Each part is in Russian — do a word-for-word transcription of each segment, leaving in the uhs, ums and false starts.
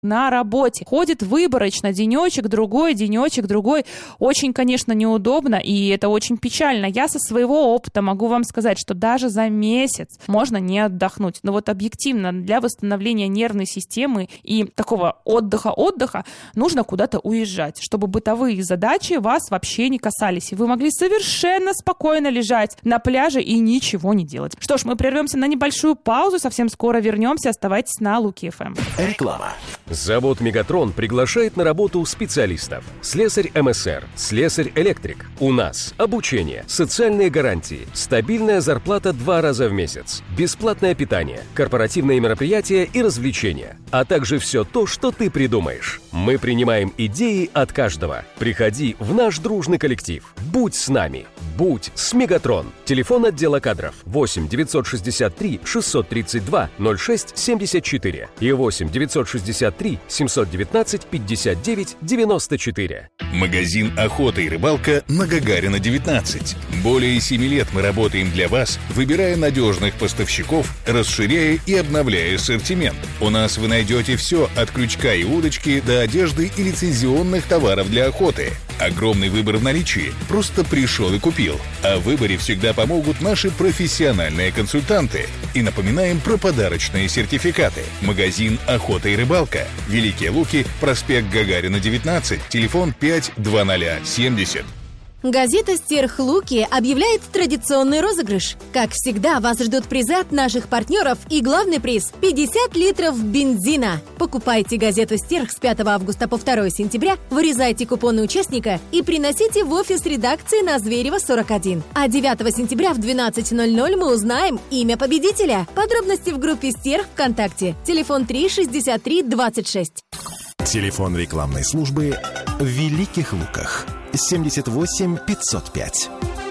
на работе. Ходит выборочно, денечек, другой, денечек, другой. Очень, конечно, неудобно, и это очень печально. Я со своего опыта могу вам сказать, что даже за месяц можно не отдохнуть. Но вот объективно для восстановления нервной системы и такого отдыха-отдыха нужно куда-то уезжать, чтобы бытовые задачи вас вообще не касались, и вы могли совершенно спокойно лежать на пляже и ничего не делать. Что ж, мы прервемся на небольшую паузу, совсем скоро вернемся. Оставайтесь на Луки эф эм. Реклама. Завод «Мегатрон» приглашает на работу специалистов. Слесарь эм эс эр, слесарь-электрик. У нас обучение, социальные гарантии, стабильная зарплата два раза в месяц, бесплатное питание, корпоративные мероприятия и развлечения, а также все то, что ты придумаешь. Мы принимаем идеи от каждого. Приходи в наш дружный коллектив. Будь с нами. Будь с «Мегатрон». Телефон отдела кадров восемь девятьсот шестьдесят три шестьсот тридцать два ноль шесть семьдесят четыре и восемь девятьсот шестьдесят три семьсот девятнадцать пятьдесят девять девяносто четыре. Магазин «Охота и рыбалка» на Гагарина, девятнадцать. Более семи лет мы работаем для вас, выбирая надежных поставщиков, расширяя и обновляя ассортимент. У нас вы найдете все от крючка и удочки до одежды и лицензионных товаров для охоты. Огромный выбор в наличии. Просто пришел и купил. О выборе всегда помогут наши профессиональные консультанты. И напоминаем про подарочные сертификаты. Магазин «Охота и рыбалка». Великие Луки, проспект Гагарина, девятнадцать, телефон пять двадцать семьдесят. Газета «Стерх Луки» объявляет традиционный розыгрыш. Как всегда, вас ждут призы от наших партнеров и главный приз – пятьдесят литров бензина. Покупайте газету «Стерх» с пятого августа по второе сентября, вырезайте купоны участника и приносите в офис редакции на Зверева, сорок один. А девятого сентября в двенадцать ноль ноль мы узнаем имя победителя. Подробности в группе «Стерх» ВКонтакте. Телефон три шестьдесят три двадцать шесть. Телефон рекламной службы в Великих Луках. семьдесят восемь пятьсот пять.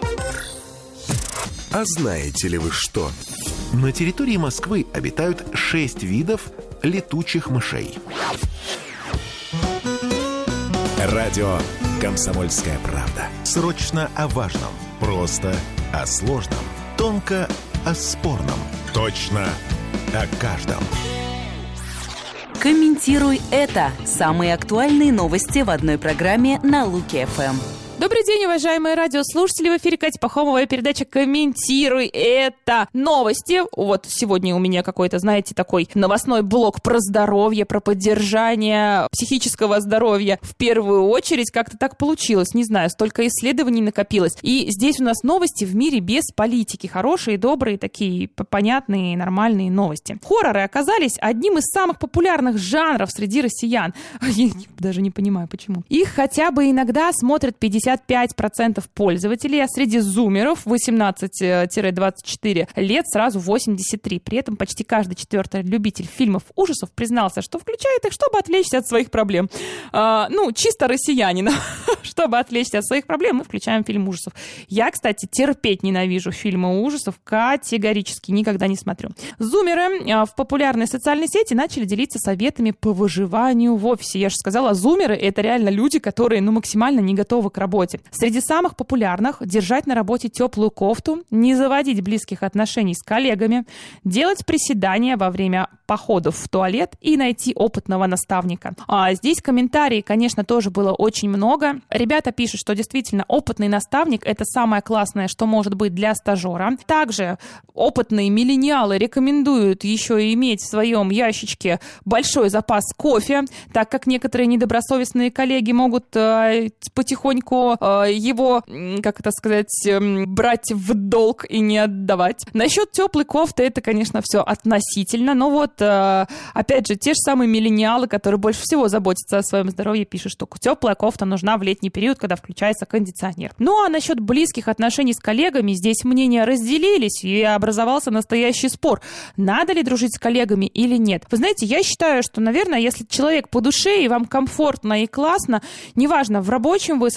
А знаете ли вы что? На территории Москвы обитают шесть видов летучих мышей. Радио «Комсомольская правда». Срочно о важном. Просто о сложном. Тонко о спорном. Точно о каждом. Комментируй это. Самые актуальные новости в одной программе на Луки эф эм. Добрый день, уважаемые радиослушатели. В эфире Катя Пахомова, передача «Комментируй это». Новости. Вот сегодня у меня какой-то, знаете, такой новостной блок про здоровье, про поддержание психического здоровья. В первую очередь как-то так получилось. Не знаю, столько исследований накопилось. И здесь у нас новости в мире без политики. Хорошие, добрые, такие понятные, нормальные новости. Хорроры оказались одним из самых популярных жанров среди россиян. Я даже не понимаю, почему. Их хотя бы иногда смотрят пятьдесят пять процентов пользователей, а среди зумеров восемнадцать-двадцать четыре лет сразу восемьдесят три. При этом почти каждый четвертый любитель фильмов ужасов признался, что включает их, чтобы отвлечься от своих проблем. А, ну, чисто россиянин. Чтобы отвлечься от своих проблем, мы включаем фильм ужасов. Я, кстати, терпеть ненавижу фильмы ужасов, категорически никогда не смотрю. Зумеры в популярной социальной сети начали делиться советами по выживанию в офисе. Я же сказала, зумеры — это реально люди, которые ну, максимально не готовы к работе. Среди самых популярных — держать на работе теплую кофту, не заводить близких отношений с коллегами, делать приседания во время походов в туалет и найти опытного наставника. А здесь комментарий, конечно, тоже было очень много. Ребята пишут, что действительно опытный наставник — это самое классное, что может быть для стажера. Также опытные миллениалы рекомендуют еще и иметь в своем ящичке большой запас кофе, так как некоторые недобросовестные коллеги могут э, потихоньку его, как это сказать, брать в долг и не отдавать. Насчет теплой кофты это, конечно, все относительно, но вот, опять же, те же самые миллениалы, которые больше всего заботятся о своем здоровье, пишут, что теплая кофта нужна в летний период, когда включается кондиционер. Ну, а насчет близких отношений с коллегами здесь мнения разделились, и образовался настоящий спор. Надо ли дружить с коллегами или нет? Вы знаете, я считаю, что, наверное, если человек по душе и вам комфортно и классно, неважно, в рабочем вы состоянии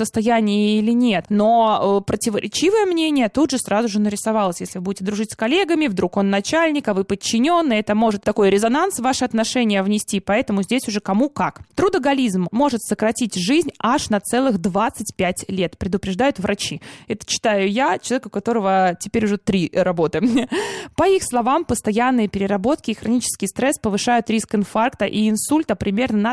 поддержание или нет. Но э, противоречивое мнение тут же сразу же нарисовалось. Если вы будете дружить с коллегами, вдруг он начальник, а вы подчиненный, это может такой резонанс в ваши отношения внести, поэтому здесь уже кому как. Трудоголизм может сократить жизнь аж на целых двадцать пять лет, предупреждают врачи. Это читаю я, человек, у которого теперь уже три работы. По их словам, постоянные переработки и хронический стресс повышают риск инфаркта и инсульта примерно на